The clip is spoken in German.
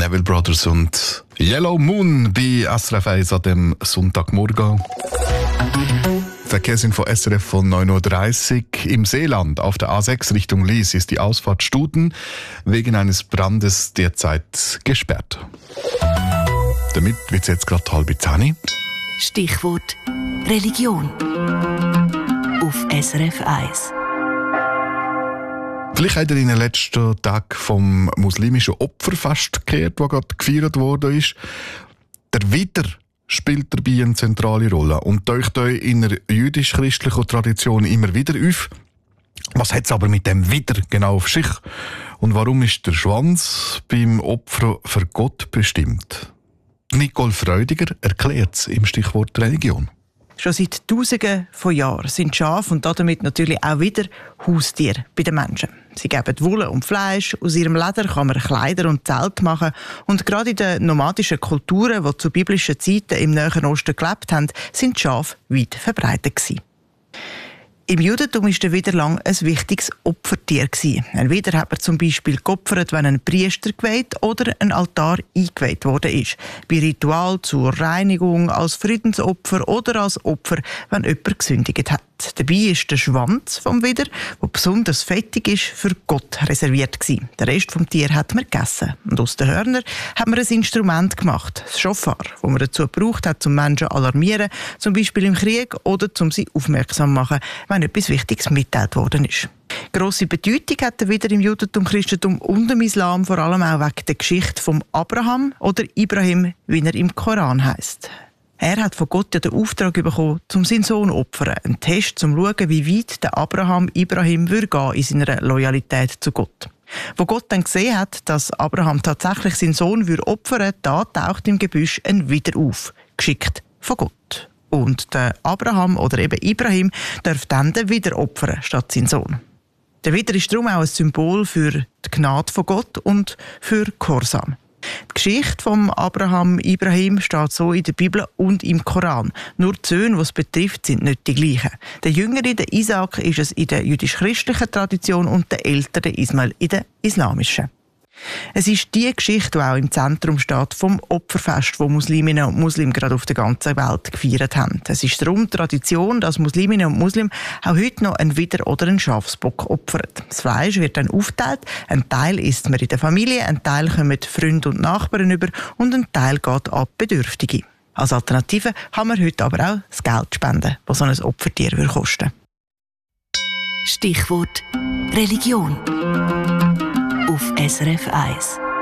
Neville Brothers und Yellow Moon bei SRF 1 an dem Sonntagmorgen. Verkehrsinfo SRF von 9.30 Uhr. Im Seeland auf der A6 Richtung Lies ist die Ausfahrt Studen wegen eines Brandes derzeit gesperrt. Damit wird es jetzt gerade 9:30. Stichwort Religion auf SRF 1. Vielleicht habt ihr in den letzten Tagen vom muslimischen Opferfest gehört, das gerade gefeiert worden ist. Der Widder spielt dabei eine zentrale Rolle und taucht euch in der jüdisch-christlichen Tradition immer wieder auf. Was hat es aber mit dem Widder genau auf sich? Und warum ist der Schwanz beim Opfer für Gott bestimmt? Nicole Freudiger erklärt es im Stichwort Religion. Schon seit Tausenden von Jahren sind Schafe und damit natürlich auch wieder Haustiere bei den Menschen. Sie geben Wolle und Fleisch, aus ihrem Leder kann man Kleider und Zelte machen und gerade in den nomadischen Kulturen, die zu biblischen Zeiten im Nahen Osten gelebt haben, sind Schafe weit verbreitet gewesen. Im Judentum war der Widder lang ein wichtiges Opfertier. Ein Widder hat man zum Beispiel geopfert, wenn ein Priester geweiht oder ein Altar eingeweiht worden ist. Bei Ritual zur Reinigung, als Friedensopfer oder als Opfer, wenn jemand gesündigt hat. Dabei ist der Schwanz vom Widder, der besonders fettig ist, für Gott reserviert gewesen. Den Rest vom Tier hat man gegessen. Und aus den Hörnern hat man ein Instrument gemacht, das Schofar, das man dazu gebraucht hat, um Menschen zu alarmieren, zum Beispiel im Krieg oder um sie aufmerksam zu machen, wenn etwas Wichtiges mitgeteilt worden ist. Grosse Bedeutung hat er wieder im Judentum, Christentum und im Islam, vor allem auch wegen der Geschichte von Abraham oder Ibrahim, wie er im Koran heisst. Er hat von Gott ja den Auftrag bekommen, um seinen Sohn zu opfern. Ein Test, um zu schauen, wie weit der Ibrahim würde gehen in seiner Loyalität zu Gott. Wo Gott dann gesehen hat, dass Abraham tatsächlich seinen Sohn opfern würde, da taucht im Gebüsch ein Widder auf, geschickt von Gott. Und der Abraham oder eben Ibrahim darf dann den Widder opfern statt seinen Sohn. Der Widder ist darum auch ein Symbol für die Gnade von Gott und für Gehorsam. Die Geschichte von Ibrahim steht so in der Bibel und im Koran. Nur die Söhne, die es betrifft, sind nicht die gleichen. Der Jüngere, der Isaac, ist es in der jüdisch-christlichen Tradition und der Ältere, der Ismail, in der islamischen. Es ist die Geschichte, die auch im Zentrum steht vom Opferfest, das Musliminnen und Muslime gerade auf der ganzen Welt gefeiert haben. Es ist darum Tradition, dass Musliminnen und Muslime auch heute noch einen Widder oder einen Schafsbock opfern. Das Fleisch wird dann aufgeteilt, ein Teil isst man in der Familie, ein Teil kommen Freunde und Nachbarn über und ein Teil geht an Bedürftige. Als Alternative kann man heute aber auch das Geld spenden, das so ein Opfertier kosten würde. Stichwort Religion auf SRF 1.